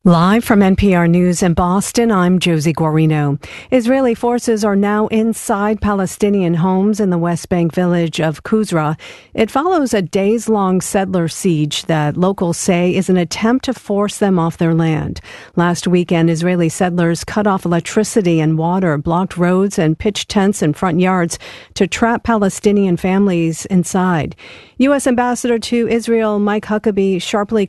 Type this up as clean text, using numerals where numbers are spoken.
Live from NPR News in Boston, I'm Josie Guarino. Israeli forces are now inside Palestinian homes in the West Bank village of Kusra. It follows a days-long settler siege that locals say is an attempt to force them off their land. Last weekend, Israeli settlers cut off electricity and water, blocked roads, and pitched tents in front yards to trap Palestinian families inside. U.S. Ambassador to Israel Mike Huckabee sharply